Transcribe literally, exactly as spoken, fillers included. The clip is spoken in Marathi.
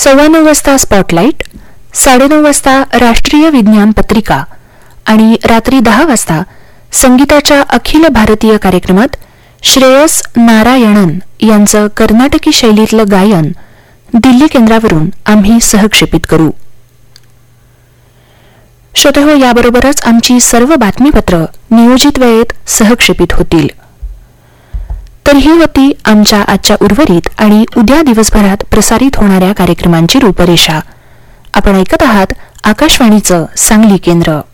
सव्वा नऊ वाजता स्पॉटलाईट, साडेनऊ वाजता राष्ट्रीय विज्ञान पत्रिका आणि रात्री दहा वाजता संगीताच्या अखिल भारतीय कार्यक्रमात श्रेयस नारायणन यांचं कर्नाटकी शैलीतलं गायन दिल्ली केंद्रावरून आम्ही सहक्षेपित करू. श्रोतेहो, याबरोबरच आमची सर्व बातमीपत्र नियोजित वेळेत सहक्षेपित होतील. तर ही होती आमच्या आजच्या उर्वरित आणि उद्या दिवसभरात प्रसारित होणाऱ्या कार्यक्रमांची रूपरेषा. आपण ऐकत आहात आकाशवाणीचं सांगली केंद्र.